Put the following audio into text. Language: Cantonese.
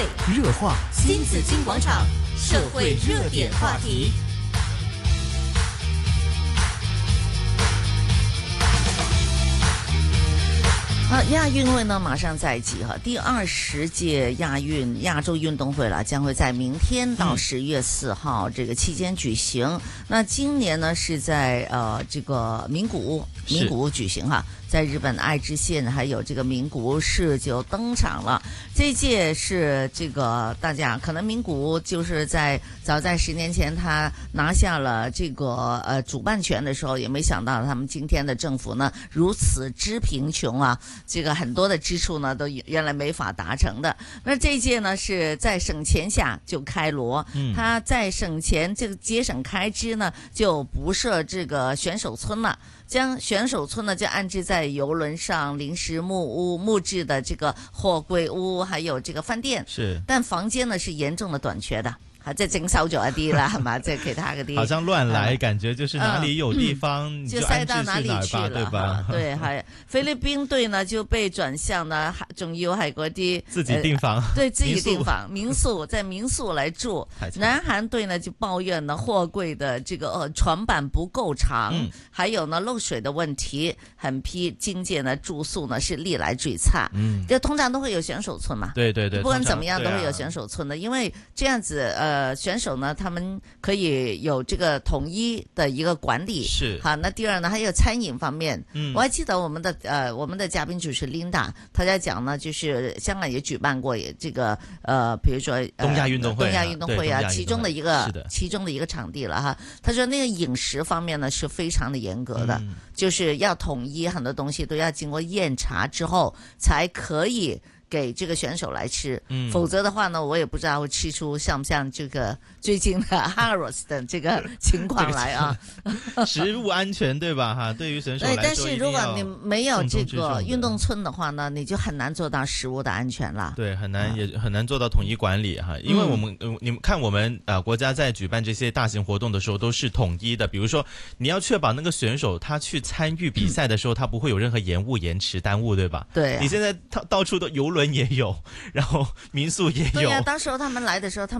会热话新紫金广场社会热点话题。 亚运会呢马上在即哈，第20届亚洲运动会了，将会在明天到10月4号这个期间举行。那今年呢是在这个名古屋举行哈，在日本爱知县还有这个名古屋市就登场了。这一届是这个大家可能名古屋就是早在10年前他拿下了这个主办权的时候，也没想到他们今天的政府呢如此之贫穷啊。这个很多的支出呢，都原来没法达成的。那这一届呢，是在省钱下就开锣。他在省钱这个节省开支呢，就不设这个选手村了，将选手村呢就安置在邮轮上、临时木屋、木质的这个货柜屋，还有这个饭店。 是， 但房間呢是嚴重的短缺的。即係整收咗一啲啦，係嘛？即係其他嗰啲， 好像亂來，感覺就是哪裡有地方你就安置去哪兒吧，對吧？ 對，係菲律賓隊呢就被轉向呢，仲要係嗰啲自己訂房， 對，自己訂房民宿，在民宿來住。南韓隊呢就抱怨呢貨櫃的這個船板不夠長，還有呢漏水的問題，很批經濟呢住宿呢是歷來最差。就通常都會有選手村嘛， 對對對， 不管怎麼樣都會有選手村的，因為這樣子選手呢，他們可以有這個統一的一個管理。 是。 好，那第二呢，還有餐飲方面。我還記得我們的嘉賓主持 Linda，她在講呢，就是香港也舉辦過這個比如說東亞運動會啊， 其中的一個場地了哈。她說那個飲食方面呢是非常的嚴格的，就是要統一，很多東西都要經過驗查之後才可以給這個選手來吃，否則的話呢，我也不知道會吃出像不像這個最近的 Harris 的這個情況來啊。 食物安全對吧？哈，對於選手來說， 但是如果你沒有這個運動村的話呢，你就很難做到食物的安全了。 對，很難也很難做到統一管理哈，因為你們看我們國家在舉辦這些大型活動的時候都是統一的，比如說你要確保那個選手他去參與比賽的時候，他不會有任何延誤、延遲、耽誤，對吧？ 對。 你現在到處都郵輪也有，然後民宿也有。 對呀，當時候他們來的時候，他